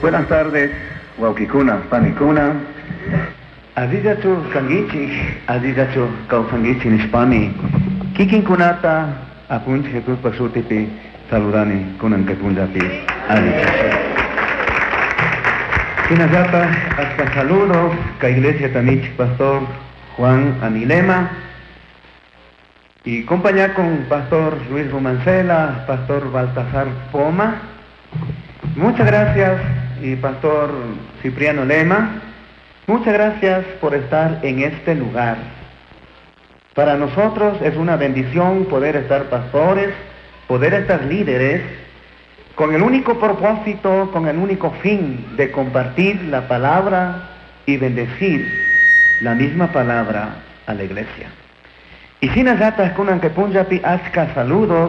Buenas tardes, Wauquicuna, Panicuna. Azizachu Sangichi, Azizachu Kausangichi Nispani. Kikin Kunata, Apunch Jesús Pasutipi, Saludani, Kunan Kepunjapi, Azizachu. Kinazapa, hasta saludos, Ka Iglesia Tanich, Pastor Juan Anilema. Y compañía con Pastor Luis Romancela, Pastor Baltasar Poma. Muchas gracias, y Pastor Cipriano Lema, muchas gracias por estar en este lugar. Para nosotros es una bendición poder estar pastores, poder estar líderes, con el único propósito, con el único fin de compartir la palabra y bendecir la misma palabra a la iglesia. Y sin azatas kunan que punjapi aska saludos,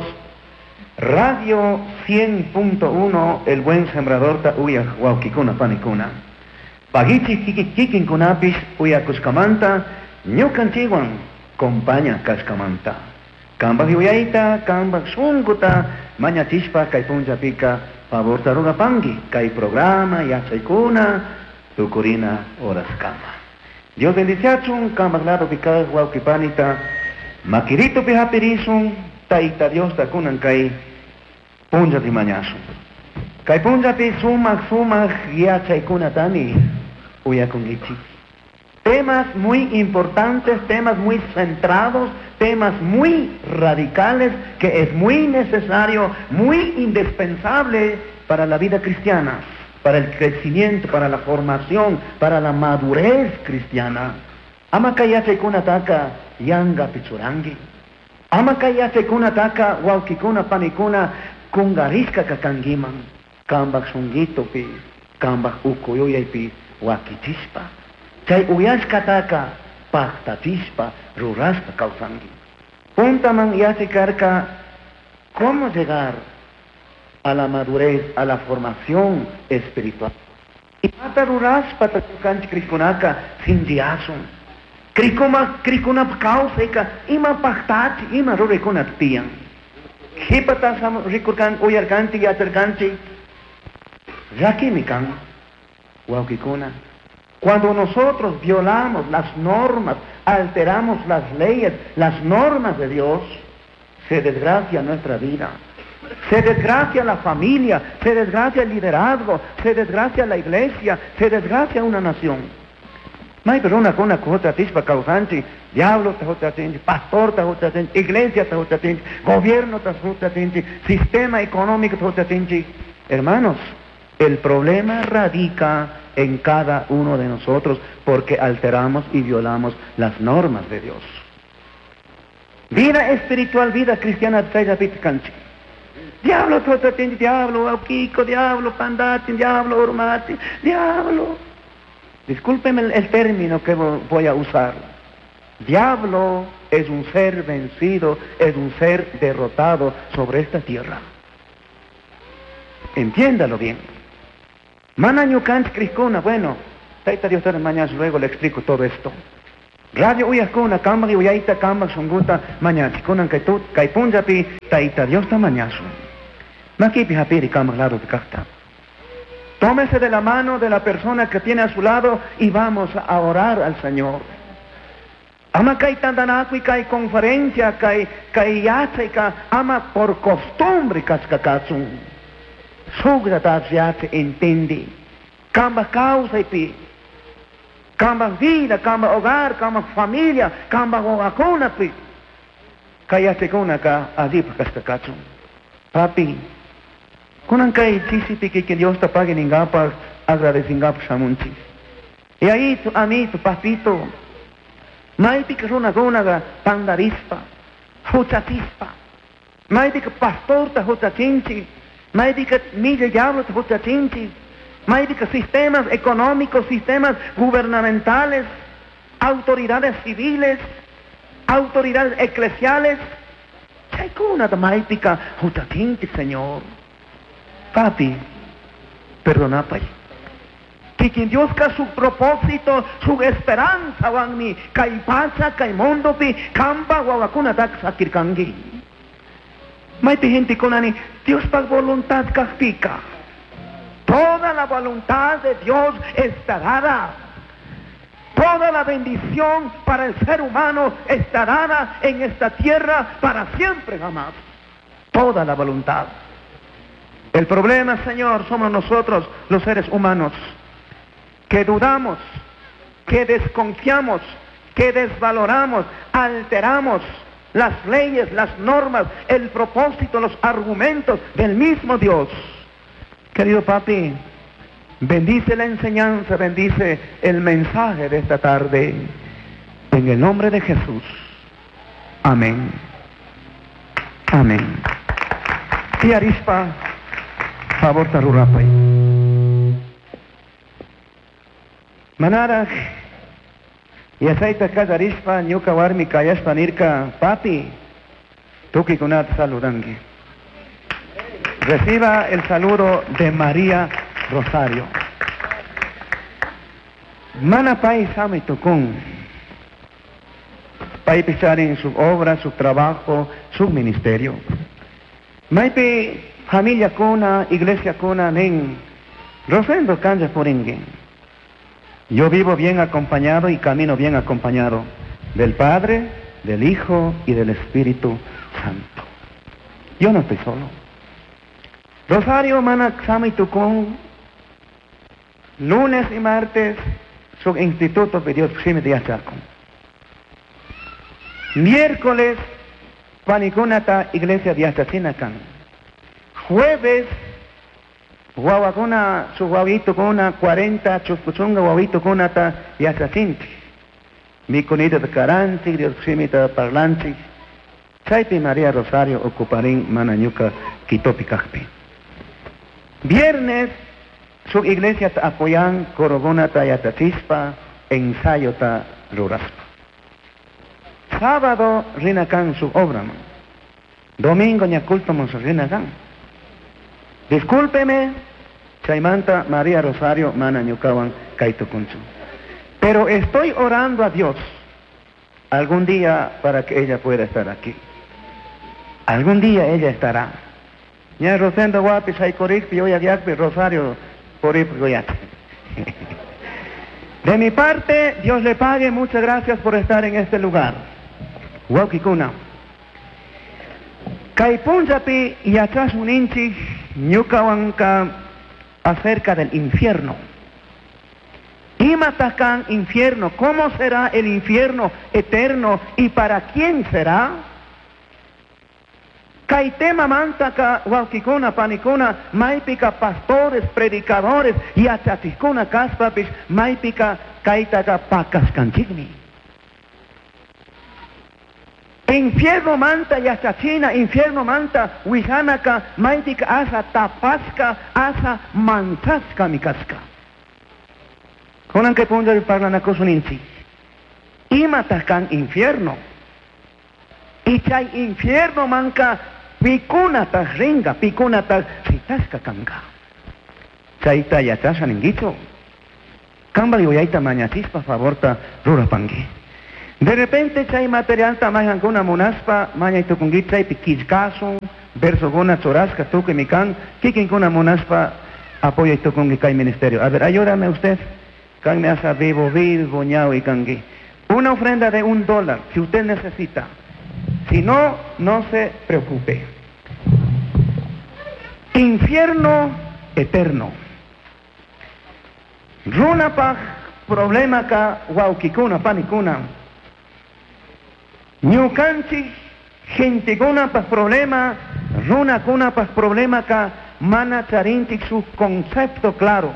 Radio 100.1, el buen sembrador ta uya Wauquicuna Panicuna. Pagichi kikin kunapis uya Cuscamanta, ñukanchiwan compaña Cascamanta. Kambak yuyaita, kambak sunguta, mañachispa kay punjapika, favor taruga pangi, kay programa yachaykuna, tukurina horas kama. Dios bendiciachun, kambak lado pika Wauquipanita, makirito pihapirizun, Taita Dios takunan kay punjapi mañasu. Kay punjapi sumak yachaykuna tani uyakungichi. Temas muy importantes, temas muy centrados, temas muy radicales que es muy necesario, muy indispensable para la vida cristiana, para el crecimiento, para la formación, para la madurez cristiana. Ama kay yachaykuna taka yanga pichurangi. Ama kaya sekuna taka Wauquicuna Panicuna kungarisca kakangiman, kambak sungito pi, kambak ukuyuyay pi wakichispa. Chay uyashka taka pactatispa ruraspa kausangi. Puntaman yasikarka cómo llegar a la madurez, a la formación espiritual. Y mata ruraspa takukanchi kriskunaka sin diasun. Krikuna kauseka ima pahtati ima rurikuna tiyan. Hipata sam rikurkan uyarkanti yaterkanti. Yakimikan Wauquicuna. Cuando nosotros violamos las normas, alteramos las leyes, las normas de Dios, se desgracia nuestra vida. Se desgracia la familia, se desgracia el liderazgo, se desgracia la iglesia, se desgracia una nación. May persona con una cosa tispa causante, diablo tahotatinti, pastor tahotatinti, iglesia tahotatinti, gobierno tahotatinti, sistema económico tahotatinti. Hermanos, el problema radica en cada uno de nosotros porque alteramos y violamos las normas de Dios. Vida espiritual, vida cristiana, tayapitkanchi. Diablo tahotatinti, diablo auquico, diablo pandatin, diablo urmati, diablo. Discúlpeme el término que voy a usar. Diablo es un ser vencido, es un ser derrotado sobre esta tierra. Entiéndalo bien. Manañukanch Krikuna, bueno, taita Dios mañana luego le explico todo esto. Radio uyakuna, kambak uyaita, kambak sunguta, mañana kunan kay punjapi, taita Dios mañasu. Makipi hapiri kambak lado de kakta. Tómese de la mano de la persona que tiene a su lado y vamos a orar al Señor. Ama kay tandanakui, kay conferencia, kay yacha, ama por costumbre kaskakatsun. Sugratas yacha entende. Kamba causa y pi. Kamba vida, kamba hogar, kamba familia, kamba gogakuna pi. Kay yacha kuna ka adip kaskakatsun. Papi. Kunan kay chisipi que Dios te pague ningapa agradecingapa shamunchi. Y ahí tu amito, papito, maiti que runa gonaga pandarispa, huchatispa, maiti que pastor te huchachinchi, maiti que mille diablo te huchachinchi, maiti que sistemas económicos, sistemas gubernamentales, autoridades civiles, autoridades eclesiales, chaykuna de maiti que huchachinchi, Señor. Papi, perdona, Pai. Que quien Dios ka su propósito, su esperanza, wangmi, kay pasa, kay mondo pi, kampa, wawakuna tak sakirkangi. May gente con ani, Dios pag voluntad kastika. Toda la la voluntad de Dios está dada. Toda la bendición para el ser humano está dada en esta tierra para siempre jamás. Toda la voluntad. El problema, Señor, somos nosotros, los seres humanos, que dudamos, que desconfiamos, que desvaloramos, alteramos las leyes, las normas, el propósito, los argumentos del mismo Dios. Querido papi, bendice la enseñanza, bendice el mensaje de esta tarde. En el nombre de Jesús. Amén. Amén. Y arispa, favor tarurapay. Manara, y aceita cada arispa, ñuka warmi kayaspa nirka, papi, tuki kunat saludangi. Reciba el saludo de María Rosario. Mana pai sami tukun. Pai pisar en su obra, su trabajo, su ministerio. Maipi familia kuna, iglesia kuna, nen. Rosendo canja poringue. Yo vivo bien acompañado y camino bien acompañado del Padre, del Hijo y del Espíritu Santo. Yo no estoy solo. Rosario mana sami tukun. Lunes y martes, su instituto pidió de Achacón. Miércoles, panikunata iglesia de Achachinacan. Jueves, guawacuna, su guavito con una 40, chuspuchunga guavito con una de Achachinti. Mi conita de Caranti, Dios de Parlanti. Chaipi María Rosario ocuparín mananyuca quitopicajpi. Viernes, su iglesia ta apoyan corogona ta yatachispa, ensayo ta ruraspa. Sábado rinacan su obra, man. Domingo ñaculpamos rinacan. Discúlpeme, chaimanta María Rosario mana ñucawan kaitukunchu. Pero estoy orando a Dios algún día para que ella pueda estar aquí. Algún día ella estará. Ya Rosendo Guapi, Saicoricpi, Oyagiacpi, Rosario, Poripgoyate. De mi parte, Dios le pague, muchas gracias por estar en este lugar. Huaukikuna. Kaipunjapi y Achasuninchi, Ñukawanka, acerca del infierno. Imatakan infierno, ¿cómo será el infierno eterno y para quién será? Kaitema mantaka waukikuna panikuna maipika pastores, predicadores y achatikuna kaspapis maipika kaitaka pakaskanchigni. Infierno manta yachachina, infierno manta wihanaka maipika asa tapaska asa mantaska mikaska. Konan que punja parlana kosuninchi. Imatakan infierno. Y chay infierno manca pikunata ringa, pikunata sitasca kanga. Chayta yachasha ninguito. Kamba yoyaita mañatispa favorta rurapangi. De repente chay material tamajan kuna monaspa, mañaito kungit chay piquizcaso, verso gona chorasca tuque mikan, kikin kuna monaspa, apoya ito kungi kay ministerio. A ver, ayúdame usted. Kan me asa vivo, ñao y kangi. Una ofrenda de $1 si usted necesita. Si no, no se preocupe. Infierno eterno. Runapaj problema ka waukikuna panikuna. Ñukanchi gentiguna pas problema, runakuna pas problema ka mana charintik su concepto claro.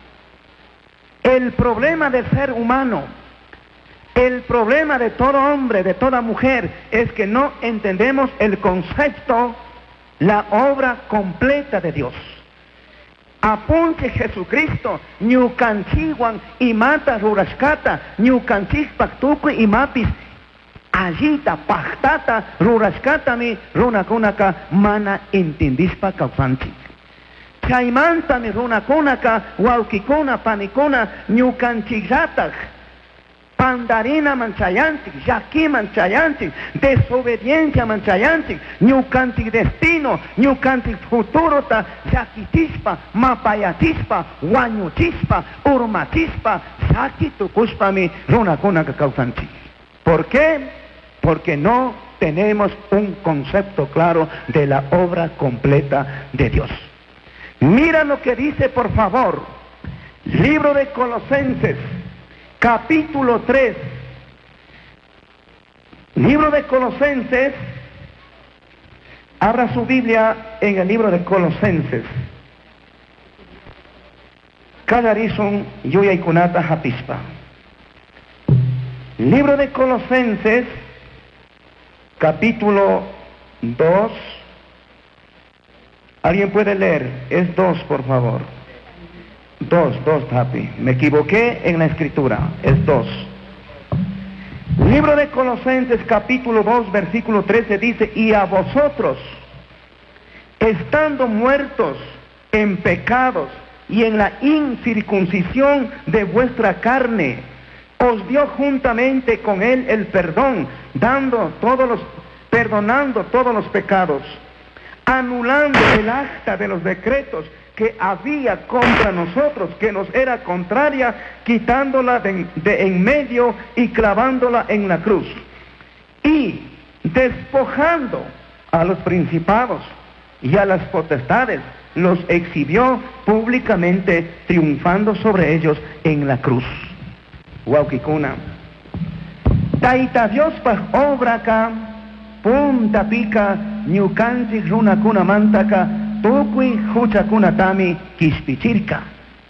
El problema del ser humano, el problema de todo hombre, de toda mujer, es que no entendemos el concepto, la obra completa de Dios. Apunte Jesucristo, ñukanchiwan y mata rurashkata, ñukanchik paktuku y mapis, allita pachtata rurashkata mi runakunaka mana entendispa kausanchik. Chaymanta mi runakunaka waukikuna panikuna ñukanchikratak pandarina manchayantic, yaqui manchayantic, desobediencia manchayantic, ñucantic destino, ñucantic futuro ta yaquitispa, mapayatispa, guañutispa, urmatispa, saki tucuspami, runacuna que causantic. ¿Por qué? Porque no tenemos un concepto claro de la obra completa de Dios. Mira lo que dice, por favor, libro de Colosenses, capítulo 3. Libro de Colosenses, abra su Biblia en el libro de Colosenses. Kadarizun yuya ikunata hapispa. Libro de Colosenses, capítulo 2. ¿Alguien puede leer? Es 2, por favor. 2, papi. Me equivoqué en la escritura. Es 2. Libro de Colosenses, capítulo 2, versículo 13 dice: y a vosotros, estando muertos en pecados y en la incircuncisión de vuestra carne, os dio juntamente con él el perdón, perdonando todos los pecados, anulando el acta de los decretos que había contra nosotros, que nos era contraria, quitándola de en medio y clavándola en la cruz, y despojando a los principados y a las potestades, los exhibió públicamente, triunfando sobre ellos en la cruz. Huauquicuna taita Dios pa obra acá, punta pica, ñucanchik runacuna mantaka, tukui huchacuna tami kispichirka,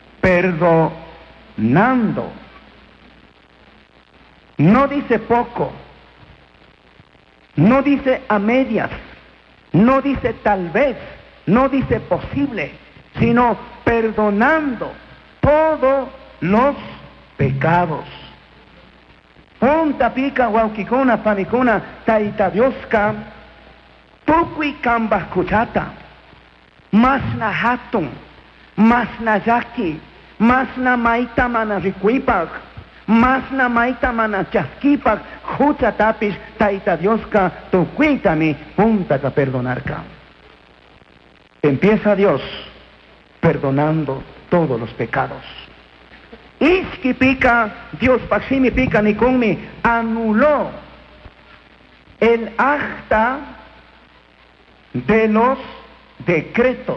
perdonando. No dice poco, no dice a medias, no dice tal vez, no dice posible, sino perdonando todos los pecados. Punta pica huauquicuna panicuna taita Dioska, tukui kambaskuchata, masna hatun, masna yaki, masna maita mana rikuipak, masna maita mana chasquipak, huchatapis taita Dioska, tukuitami punta ka perdonarka. Empieza Dios perdonando todos los pecados. Iski pica, Dios paximi pica nikunmi, anuló el acta de los decretos.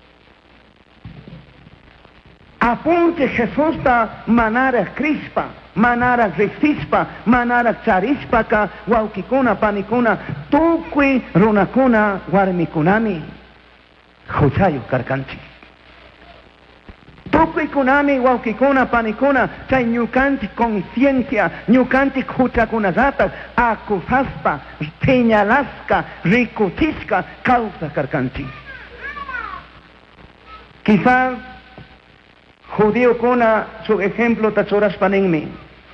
Apunte Jesús ta manara crispa, manara resispa, manara charispaka, huauquicuna panicuna, tukui runacuna warmikunami, juchayo carcanchi. Tukui kunami huauquicuna panicuna, chay ñucanti conciencia, ñucanti huchakunazata, acusaspa, señalasca, ricuchisca, causa carcanchi. Quizá judío kuna su ejemplo tachoras panenmi.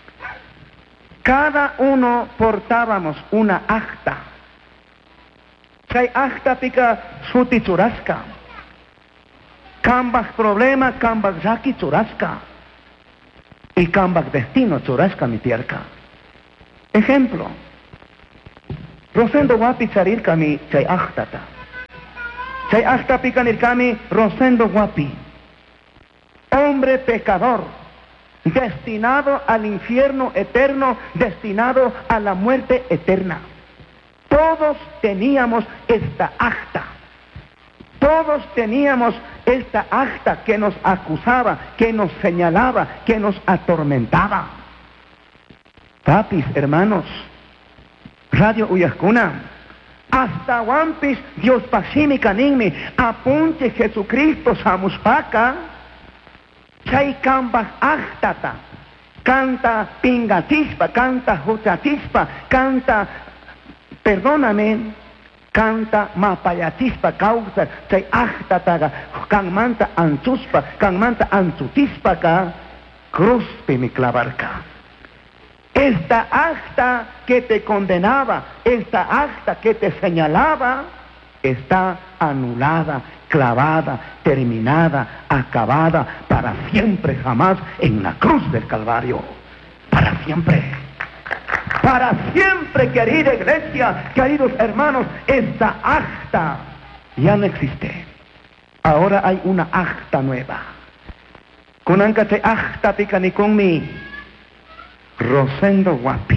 Cada uno portábamos una acta. Chay acta pica suti churasca. Kambak problema, kambak yaki churasca. Y kambak destino churasca mi tierca. Ejemplo. Rosendo guapi charirka mi chay actata. Chay acta pica nirkami Rosendo guapi. Hombre pecador, destinado al infierno eterno, destinado a la muerte eterna. Todos teníamos esta acta. Todos teníamos esta acta que nos acusaba, que nos señalaba, que nos atormentaba. Papis, hermanos, Radio Uyascuna, hasta Wampis, Dios Pasimi Canimi, apunte Jesucristo Samuspaka, chay kambas achtata, canta pingatispa, canta juchatispa, canta, perdóname, canta mapayatispa, causa, chay achtataga, kan manta anchuspa, kan manta anchutispa ka, cruzpe mi clavarca. Esta acta que te condenaba, esta acta que te señalaba, está anulada, clavada, terminada, acabada para siempre jamás en la cruz del Calvario. para siempre. Para siempre, querida iglesia, queridos hermanos, esta acta ya no existe. Ahora hay una acta nueva. Kunankate acta pikani con mi Rosendo Guapi.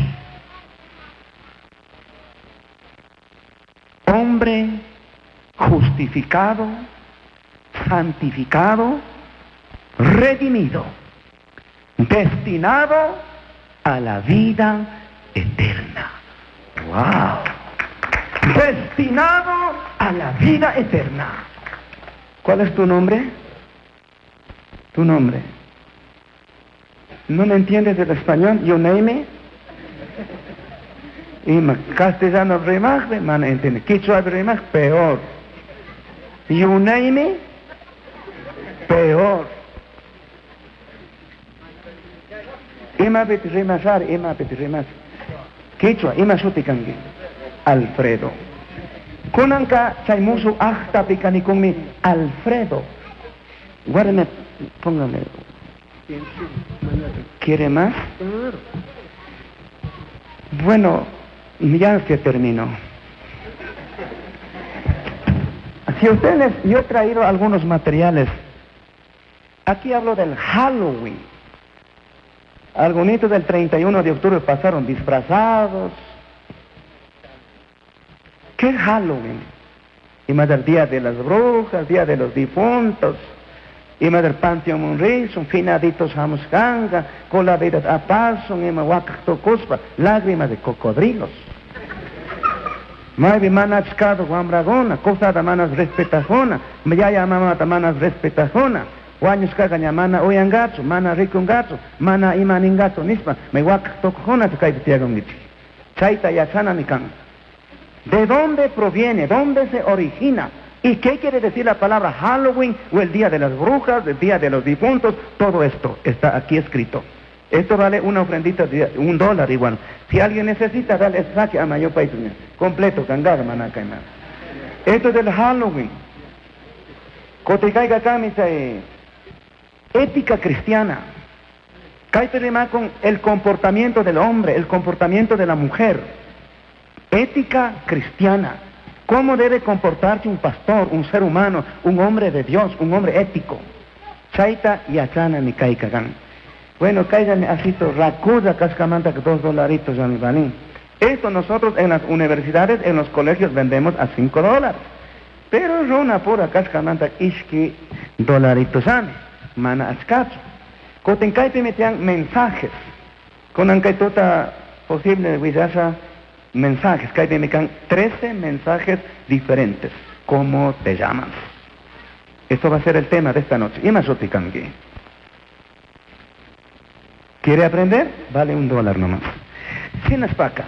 Hombre justificado, santificado, redimido, destinado a la vida eterna. ¡Wow! Destinado a la vida eterna. ¿Cuál es tu nombre? Tu nombre. ¿No me entiendes el español? Your name? Y castellano remaj, man entiende. Quichua remaj, peor. Your name? Peor. Ima bit remashar, ima bit remash. Quichua, ima shutikangi. Alfredo. Kunanka chaimusu acta pikani con mi Alfredo. Guárdame, póngame. ¿Quiere más? Bueno, ya se terminó. Si ustedes, yo he traído algunos materiales. Aquí hablo del Halloween. Algunos del 31 de octubre pasaron disfrazados. ¿Qué es Halloween? Y más del Día de las Brujas, Día de los Difuntos. Y más del Panteón Munris, un finaditos hamuscanga, con la vida a paso, y más huactocuspa, lágrimas de cocodrilos. Mai manas cado guambragona, cosa de manas respetajona, me ya llamaba de manas respetajona. Guaños caga mana oyangacho, mana ricongacho, mana imaningacho nispa, me huactocona te cae tiagongichi. Chaita yachana mikan. ¿De dónde proviene? ¿Dónde se origina? ¿Y qué quiere decir la palabra Halloween o el Día de las Brujas, el Día de los Difuntos? Todo esto está aquí escrito. Esto vale una ofrendita de $1 igual. Si alguien necesita, dale saque a mayor país. Completo, cangada, manacayma. Esto es del Halloween. Coticaiga camisa, ética cristiana. Caiterema con el comportamiento del hombre, el comportamiento de la mujer. Ética cristiana. ¿Cómo debe comportarse un pastor, un ser humano, un hombre de Dios, un hombre ético? Chaita y achana ni caicagán. Bueno, cállame asito, racuda cascamanta que $2 a mi balín. Esto nosotros en las universidades, en los colegios vendemos a $5. Pero runa pura cascamanta ishki $1 a mi. Mana ascacho. Cotencaite metían mensajes. Con ancaitota posible huizasa mensajes. Caite mecan 13 mensajes diferentes. ¿Cómo te llamas? Esto va a ser el tema de esta noche. Y más oticangue. ¿Quiere aprender? Vale $1 nomás. Sin espaca.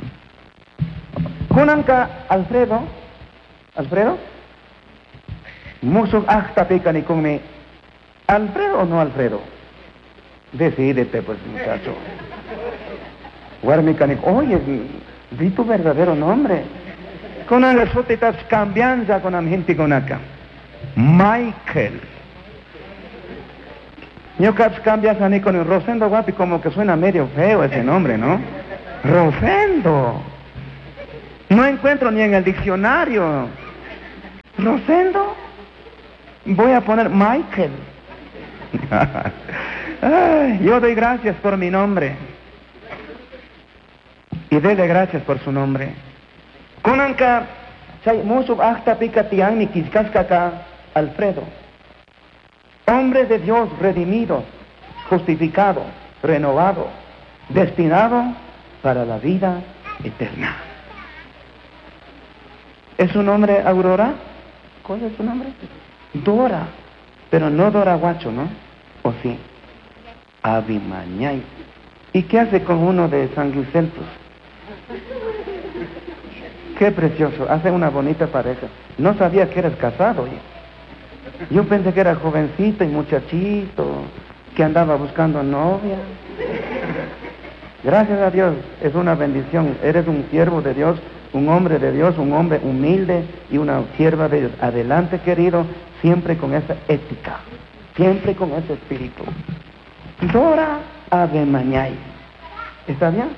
Kunanka Alfredo. ¿Alfredo? Musuk acta picani con mi. ¿Alfredo o no Alfredo? Decídete pues, muchacho. Guarmicanic. Oye, di tu verdadero nombre. Con las fotitas cambianza con la gente con acá. Michael. Yo caps cambias a mí con el Rosendo Guapi, como que suena medio feo ese nombre, ¿no? Rosendo. No encuentro ni en el diccionario. Rosendo. Voy a poner Michael. Ay, yo doy gracias por mi nombre. Y dele gracias por su nombre. Kunanka, chay musub acta pica tiang kaka Alfredo. Hombre de Dios redimido, justificado, renovado, destinado para la vida eterna. ¿Es su nombre Aurora? ¿Cuál es su nombre? Dora, pero no Dora Guacho, ¿no? ¿O sí? Abimañay. ¿Y qué hace con uno de San Guiseltos? Qué precioso, hace una bonita pareja. No sabía que eras casado, oye. Yo pensé que era jovencito y muchachito, que andaba buscando novia. Gracias a Dios, es una bendición. Eres un siervo de Dios, un hombre de Dios, un hombre humilde y una sierva de Dios. Adelante, querido, siempre con esa ética, siempre con ese espíritu. Dora Ave Mañay. ¿Está bien?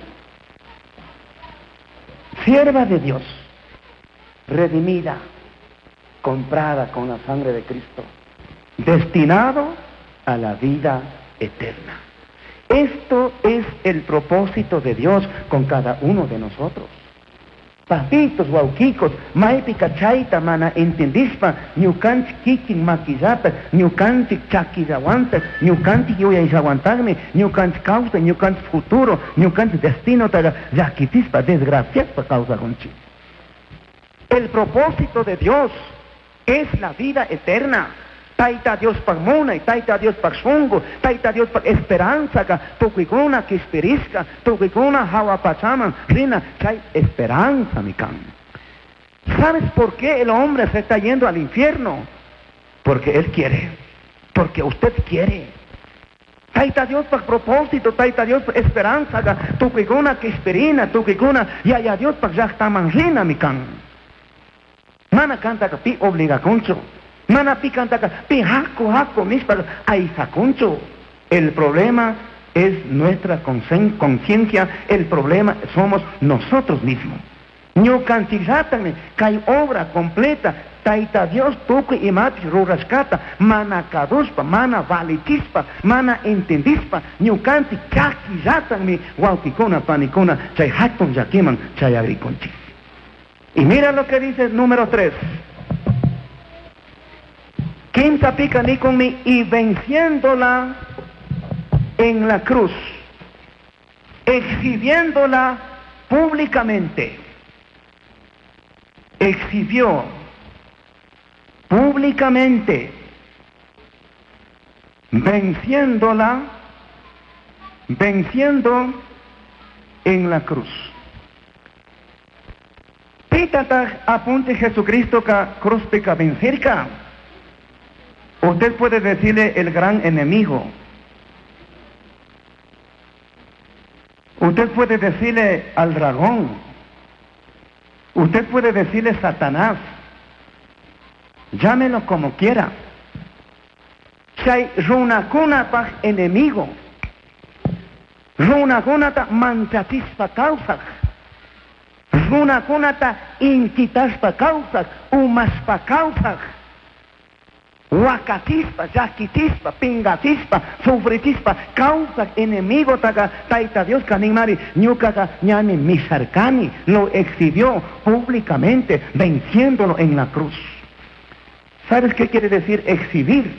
Sierva de Dios, redimida, comprada con la sangre de Cristo, destinado a la vida eterna. Esto es el propósito de Dios con cada uno de nosotros. Papitos, guauquicos, maipica chaita mana entendispa, ñucanchik kikin maquillata, ñucanchik chaquizaguanta, ñucanchik yuyayzaguantagme, ñucanchik causa, ñucanchik futuro, ñucanchik destino taga yaquitispa, desgraciaspa causa gonchi. El propósito de Dios es la vida eterna. Taita Dios pagmona y taita Dios pagsungo, taita Dios pag esperanza ka, tukikuna kisperisca, tukikuna hawapachaman, rina, chay esperanza mi can. ¿Sabes por qué el hombre se está yendo al infierno? Porque él quiere, porque usted quiere. Taita Dios pag propósito, taita Dios pag esperanza ka, tukikuna kisperina, tukikuna, ya Dios pag yaktaman rina mi can. Mana canta ka pi obliga concho. Mana picantaka, pi jaco, mispa, ay jacuncho. El problema es nuestra conciencia, el problema somos nosotros mismos. No cantizátame, que hay obra completa, taita Dios tuque y mati rurascata, mana caduspa, mana valitispa, mana entendispa, no canti kakizátame, guauticona, panicona, chay jacton yaquiman, chay agriconchis. Y mira lo que dice número 3. Quinta pica ni con mi y venciéndola en la cruz, exhibiéndola públicamente, exhibió públicamente, venciendo en la cruz. Pítata apunte Jesucristo ka cruz pica vencerca. Usted puede decirle el gran enemigo. Usted puede decirle al dragón. Usted puede decirle Satanás. Llámelo como quiera. Chay runakuna pag enemigo. Runakuna ta manchatispa causas. Runakuna ta inquitaspa causas. Umaspa causas. Huacatispa, yaquitispa, pingatispa, sufritispa, causa enemigo taita Dios canimari, ñucaca ñani misarcani, lo exhibió públicamente, venciéndolo en la cruz. ¿Sabes qué quiere decir exhibir?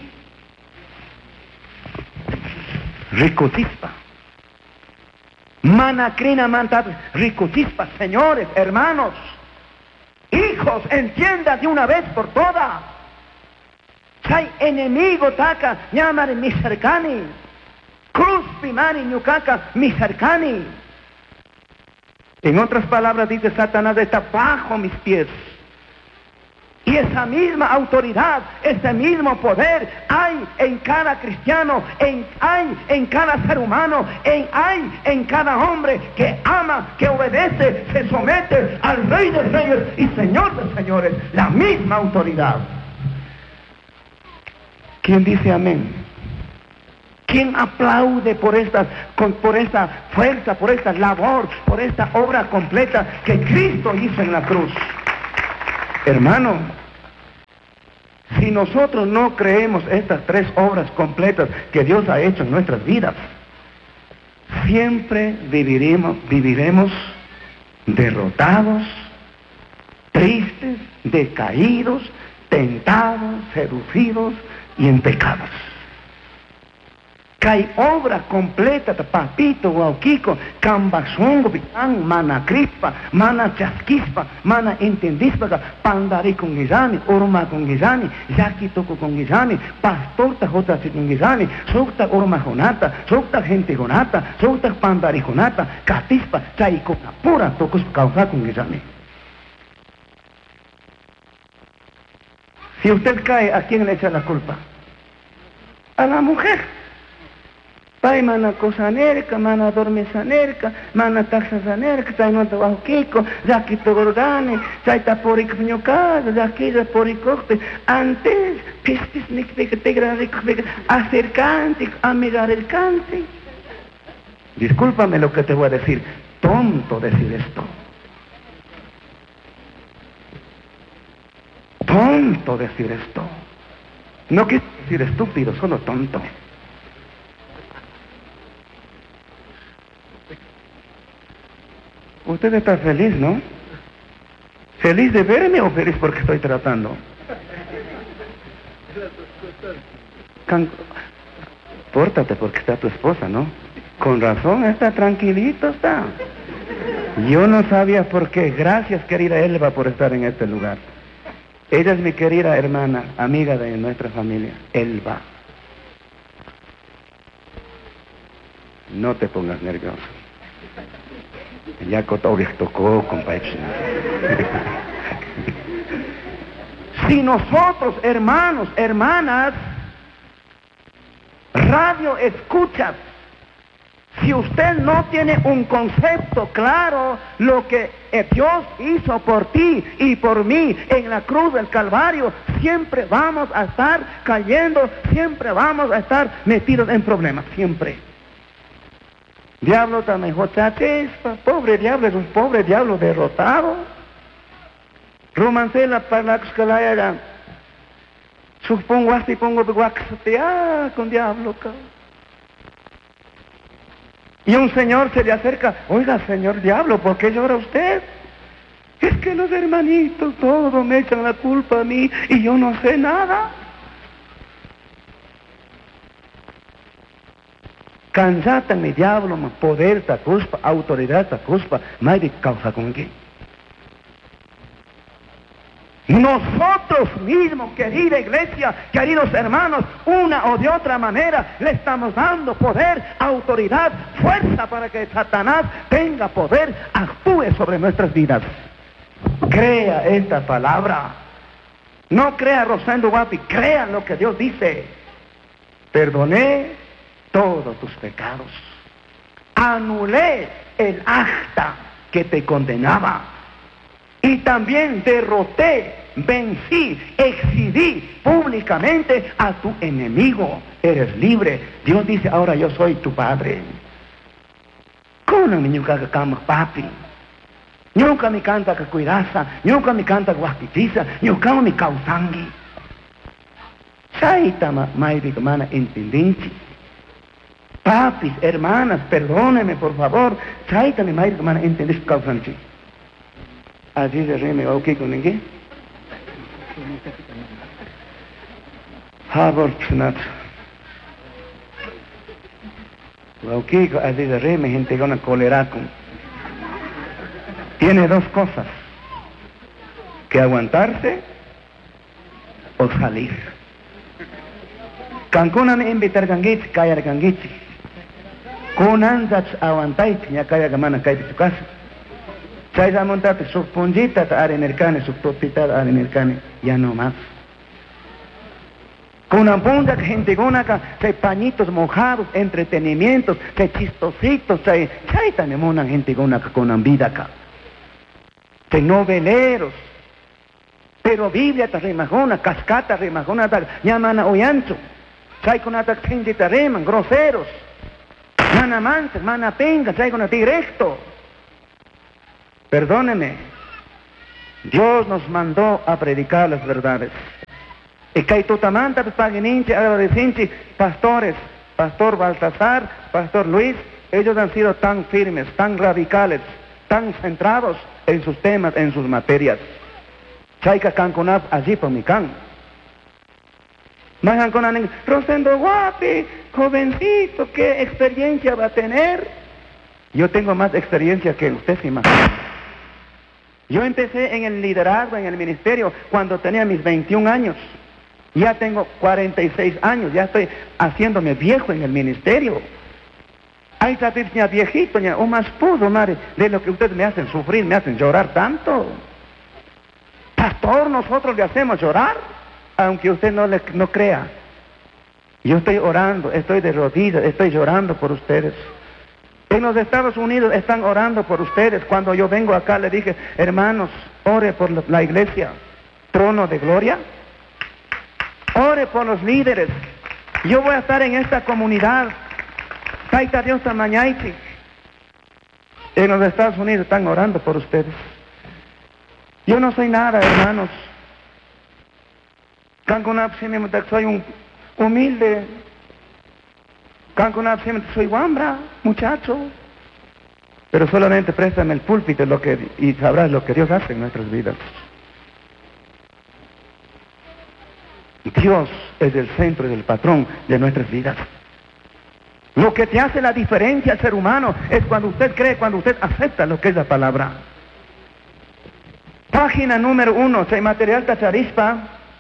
Ricotispa. Manacrina manta, ricotispa, señores, hermanos, hijos, entienda de una vez por todas. Hay enemigo taca, llamar misarcani, cruz pimani ñucaca misarcani. En otras palabras dice Satanás, está bajo mis pies. Y esa misma autoridad, ese mismo poder hay en cada cristiano, hay en cada ser humano, hay en cada hombre que ama, que obedece, se somete al Rey de Reyes y Señor de Señores, la misma autoridad. ¿Quién dice amén? ¿Quién aplaude por esta fuerza, por esta labor, por esta obra completa que Cristo hizo en la cruz? Hermano, si nosotros no creemos estas 3 obras completas que Dios ha hecho en nuestras vidas, siempre viviremos derrotados, tristes, decaídos, tentados, seducidos y en pecados. Que hay obra completa, papito, guauquico, cambazongo, pitán, mana crispa, mana chasquispa, mana entendispa, pandari con guisani, orma con guisani, yaquitoco con guisani, pastor tajota con guisani, socta orma jonata, socta gente jonata, socta pandari jonata, catispa, chaico, pura tocos causa con guisani. Si usted cae, ¿a quién le echa la culpa? A la mujer. Pai mana cosanerca, mana dormesanerca, mana taxasanerca, chay no trabajo kiko, yaki togorgane, chay taporic ñocada, yaki poricocte, antes, pistis nicpica tegra rico, acercante, amigar el cante. Discúlpame lo que te voy a decir. Tonto decir esto. Tonto decir esto. No quiero decir estúpido, solo tonto. Usted está feliz, ¿no? ¿Feliz de verme o feliz porque estoy tratando? Pórtate porque está tu esposa, ¿no? Con razón, está tranquilito, está. Yo no sabía por qué. Gracias, querida Elba, por estar en este lugar. Ella es mi querida hermana, amiga de nuestra familia, Elba. No te pongas nervioso. Ya tocó, compadre. Si nosotros, hermanos, hermanas, radio escuchas, si usted no tiene un concepto claro lo que Dios hizo por ti y por mí en la cruz del Calvario, siempre vamos a estar cayendo, siempre vamos a estar metidos en problemas, siempre. Diablo también, pobre diablo, es un pobre diablo derrotado. Romancela para la escalera, supongo así, pongo con diablo, y un señor se le acerca, oiga, señor diablo, ¿por qué llora usted? Es que los hermanitos todos me echan la culpa a mí y yo no sé nada. Cansata mi diablo, poder ta cuspa, autoridad ta cuspa, nadie causa con qué. Nosotros mismos, querida iglesia, queridos hermanos, una o de otra manera le estamos dando poder, autoridad, fuerza para que Satanás tenga poder, actúe sobre nuestras vidas. Crea esta palabra. No crea Rosendo Guapi, crea lo que Dios dice. Perdoné todos tus pecados. Anulé el acta que te condenaba. Y también derroté, vencí, exhibí públicamente a tu enemigo. Eres libre. Dios dice, ahora yo soy tu padre. ¿Cómo mi nunca cama papi? Nunca me canta que cuidasa, nunca me canta guapitiza, nunca me causangi. Saitama, mairi mana entendente. Papis, hermanas, perdónenme por favor. Saitama, mairi mana entendente causangi. Allí se rime, ¿ok con ninguém? Habor psunat. ¿Ok? Allí se rime, gente con una cólera. Tiene dos cosas: que aguantarse o salir. Cancuna me invitar ganguichi, kaya ganguichi. Kunanzach aguantaiti, ya kaya gamana kaya de su casa. Chay montate su punjita are nercane, su topita are nercane, ya no más. Con una punta gente gonaca, hay pañitos mojados, entretenimientos, hay chistositos, hay tanemona gente gonaca con ambidaca. Hay noveleros. Pero Biblia ta remajona, cascata remajona ta llamana oyancho. Chay con ata gente ta reman, groseros. Mana mantes, mana penga, chay con directo. Perdóneme, Dios nos mandó a predicar las verdades. Y que totamanta pagininche, agradeciente, pastores, Pastor Baltasar, Pastor Luis, ellos han sido tan firmes, tan radicales, tan centrados en sus temas, en sus materias. Chaika canconap allí por mi can. Majan con Rosendo Guapi, jovencito, ¿qué experiencia va a tener? Yo tengo más experiencia que usted, se imagina. Yo empecé en el liderazgo, en el ministerio, cuando tenía mis 21 años. Ya tengo 46 años, ya estoy haciéndome viejo en el ministerio. Ahí está ya viejito, ya, o más pudo, madre, de lo que ustedes me hacen sufrir, me hacen llorar tanto. Pastor, nosotros le hacemos llorar, aunque usted no crea. Yo estoy orando, estoy de rodillas, estoy llorando por ustedes. En los Estados Unidos están orando por ustedes. Cuando yo vengo acá le dije, hermanos, ore por la iglesia, trono de gloria. Ore por los líderes. Yo voy a estar en esta comunidad. Taita Dios tamañaiti. En los Estados Unidos están orando por ustedes. Yo no soy nada, hermanos. Soy un humilde. Soy guambra, muchacho. Pero solamente préstame el púlpito y sabrás lo que Dios hace en nuestras vidas. Dios es el centro y el patrón de nuestras vidas. Lo que te hace la diferencia al ser humano es cuando usted cree, cuando usted acepta lo que es la palabra. Página número 1, material Tacharispa.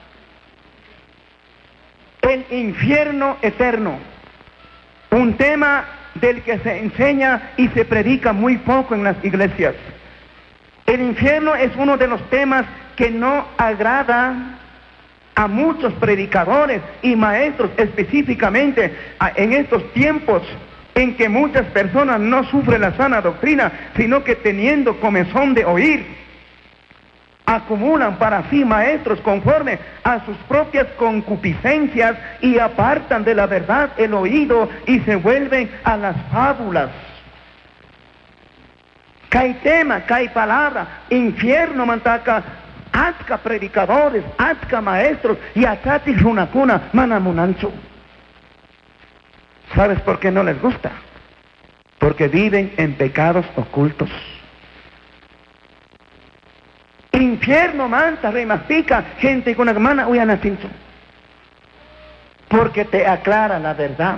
El infierno eterno. Un tema del que se enseña y se predica muy poco en las iglesias. El infierno es uno de los temas que no agrada a muchos predicadores y maestros, específicamente en estos tiempos en que muchas personas no sufren la sana doctrina, sino que teniendo comezón de oír, acumulan para sí maestros conforme a sus propias concupiscencias y apartan de la verdad el oído y se vuelven a las fábulas. Cae tema, cae palabra, infierno mantaca, azca predicadores, azca maestros y atati runacuna manamunancho. ¿Sabes por qué no les gusta? Porque viven en pecados ocultos. Infierno manta, remaspica, gente con la mana uyanacincho. Porque te aclara la verdad.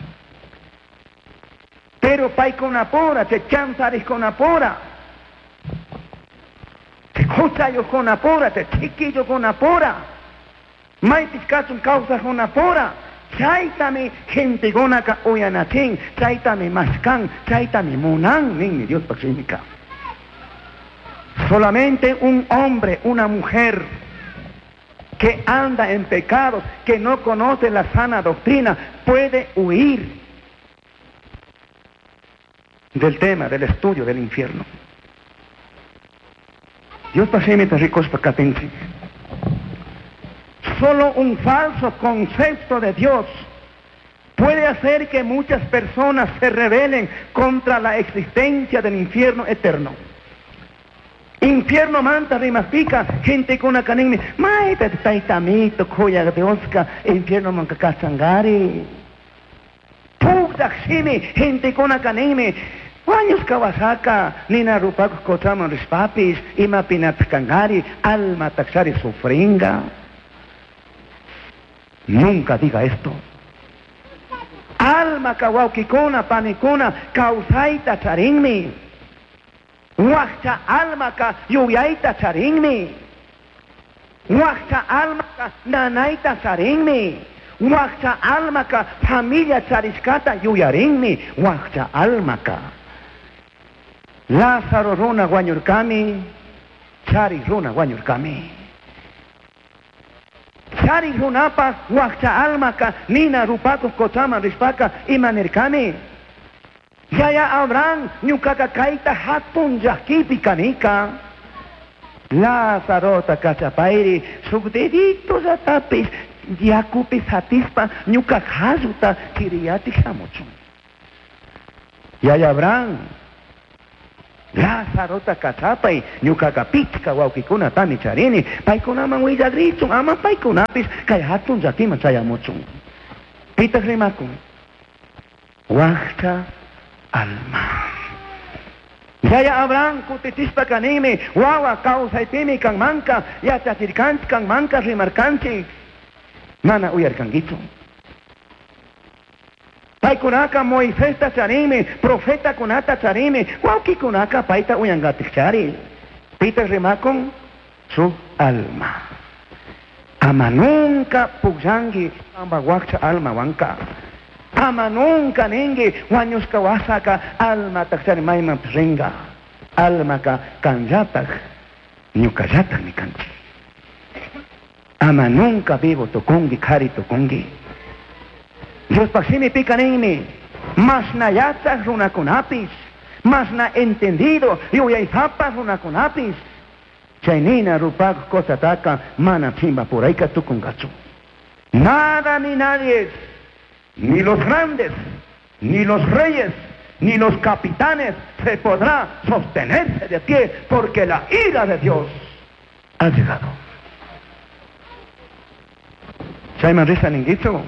Pero pai con apora, te chantaris con apora. Te cochayo con apora, te chiquillo con apora. Maitis cachun causa con apora. Chaitame gente gonaka uyanachin, chaitame mascan, chaitame munan, ni Dios paxímica. Solamente un hombre, una mujer que anda en pecados, que no conoce la sana doctrina, puede huir del tema, del estudio del infierno. Dios pasémita ricos pacatense. Solo un falso concepto de Dios puede hacer que muchas personas se rebelen contra la existencia del infierno eterno. Infierno manta rimaspica, gente con una canime, maita taitamito, koya de osca, infierno manca cachangari. Puta xime, gente con una canime, guaños kawasaka, nina rupacos cochaman rispapis, ima pinatkangari, alma taxari sufringa. Nunca diga esto. Alma kawauquicona, panicona, causaita charinmi. Huacha alma ka yuyaita charinmi. Huacha alma ka nanaita charinmi. Huacha alma ka familia chariscata yuyarinmi. Huacha alma ka Lázaro runa guanyurkami, chari runa guanyurkami. Chari runapa huacha alma ka nina rupakos kochama rispaka imanirkami. Yaya Abraham, ñukaka kaita hatun yakipi kanika. Lázaro takachapairi, sugdedito zatapis, yakupis hatispa, ñukakajuta kiriyati hamuchun. Yaya Abraham, Lázaro takachapay, ñukaka pichka waukikuna tami charini, paikunaman willagrichun, ama paikunapis, kay hatun yakima chayamuchun. Pitas rimakun. Wachta alma. Yaya Abraham kutitispa kanime, wawa kausaitimi kang manka, yachatirkanch kang manka rimarkanchi. Mana uyarkangichu. Paikunaka Moisés tacharime, profeta kunata charime, wauki kunaka paita uyangatikchari. Pita rimakon su alma. Ama nunca pujangi amba wakcha alma wanka. Ama nunca ningi wanyus kawasaka alma taksari maima pringa. Alma ka kanyatak nyukayatak ni kanchi. Ama nunca vivo tokongi kari tokongi. Dios paksimi pikanimi. Mas na yatak runakunapis. Mas na entendido. Yuyaizapas runakunapis. Chaynina rupak kosataka mana pimba por ahí katukungachu. Nada ni nadie, ni los grandes, ni los reyes, ni los capitanes se podrá sostenerse de pie, porque la ira de Dios ha llegado. Chayman risa ninguito.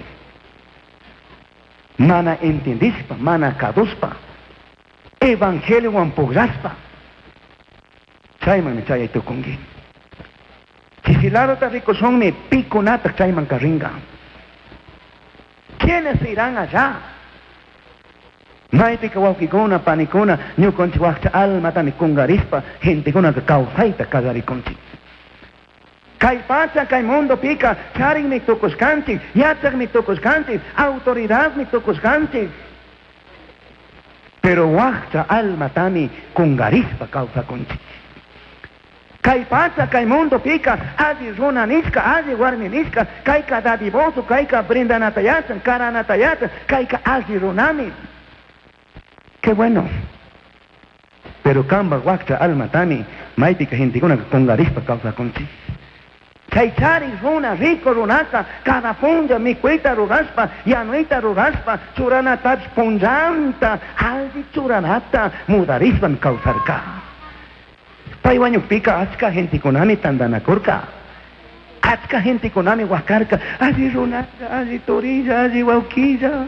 Mana entendispa, mana kaduspa. Evangelio ampograspa. Chayman me chay tukungi. Chisilaro ta rico son me pico nata chayman carringa. ¿Quiénes irán allá? Maiti kawakikuna, panikuna, ñukonchi wakcha alma tani kungarispa, gente kuna kausaita kagarikonchi. Kay pacha, kay mundo pica, charin mi tokuskanchi, yachak mi tokuskanchi, autoridad mi tokuskanchi. Pero wakcha alma tani kungarispa kausakonchi. Kay pacha, kay mundo pica, allí runaniska, allí warminiska, kay ka dadivoso, kay ka brindanatayatan, karanatayatan, kay ka allí runani. Qué bueno. Pero kamba wakcha alma tani, maiti ka gente kuna kungarispa kausakonchi. Chaychari runa, rico runaka, cada punja mi cuita ruraspa, yanuita ruraspa, churanatach punjanta, aldi churanata, mudarispa mi causarka. Paiwaño pica, achka gente kunani tandanakurka. Achka gente kunani wakarka, aldi runaka, aldi torilla, aldi wauquilla.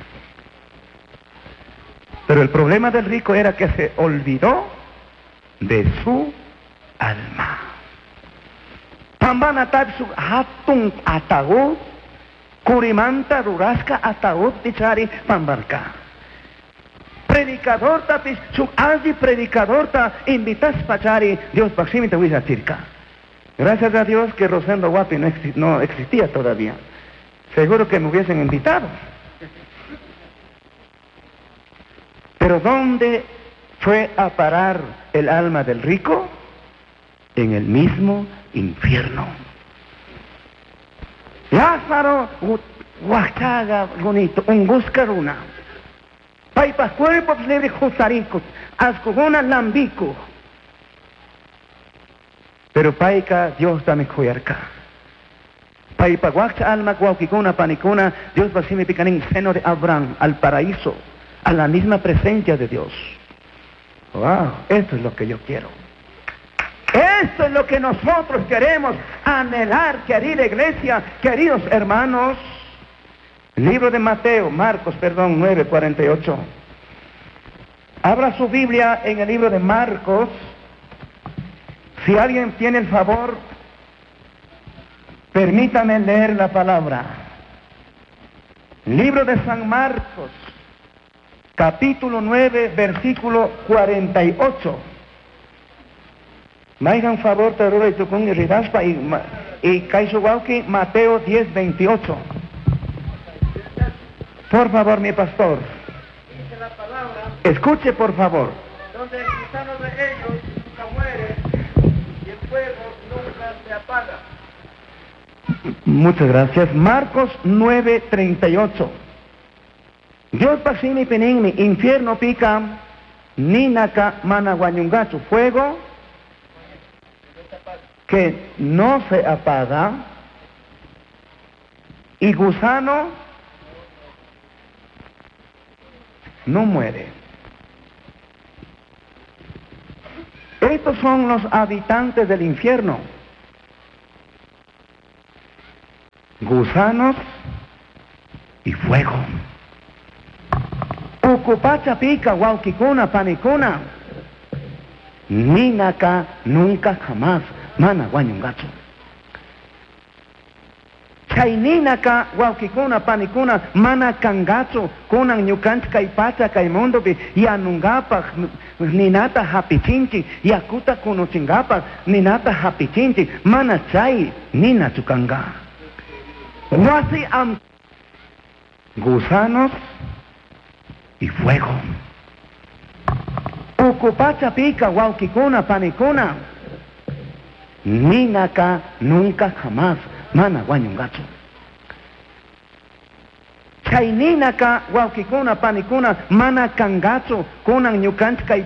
Pero el problema del rico era que se olvidó de su alma. Pambana su hatun ataúd, curimanta rurasca ataúd tichari pambarca. Predicador tapis, su aldi predicador ta invitas pachari, Dios paximita huiza circa. Gracias a Dios que Rosendo Guapi no existía todavía. Seguro que me hubiesen invitado. Pero ¿dónde fue a parar el alma del rico? En el mismo infierno. Lázaro, huachaga bonito, un buscaruna. Paipas cuerpos libres jusaricos, ascoguna lambico. Pero paika Dios dame cuerca. Paipa guacha alma guauquicuna panicuna, Dios va a me pican en seno de Abraham, al paraíso, a la misma presencia de Dios. Wow, esto es lo que yo quiero. Esto es lo que nosotros queremos anhelar, querida iglesia, queridos hermanos. Libro de Marcos 9:48. Abra su Biblia en el libro de Marcos. Si alguien tiene el favor, permítame leer la palabra. Libro de San Marcos, capítulo 9, versículo 48. Me hagan favor, Tarura y Tucún y Ridaspa y Kaisuwauki, Mateo 10:28. Por favor, mi pastor. Dice la palabra, Escuche, por favor. donde el gusano de ellos nunca muere y el fuego nunca se apaga. Muchas gracias. Marcos 9:38. Dios pasini peningmi, infierno pica, ninaka managuanyungachu, fuego que no se apaga, y gusano no muere. Estos son los habitantes del infierno. Gusanos y fuego. Ucupacha pica, huauquicuna, panicuna. Ninaka nunca jamás. Mana guanyungacho. Chayninaka huauquicuna, panicuna, mana kangacho, kunan ñukanch kay pacha kay mundo bi yanungapa ninata hapichinchi, yakuta kunuchingapa ninata hapichinchi, mana chay nina chukanga. Wasi am gusanos y fuego. Ucupacha pica, huauquicuna, panicuna. Ninaka nunca jamás. Mana guanyungacho. Chayninaka huauquicuna, panicuna, mana kangacho, kunan ñukanch kay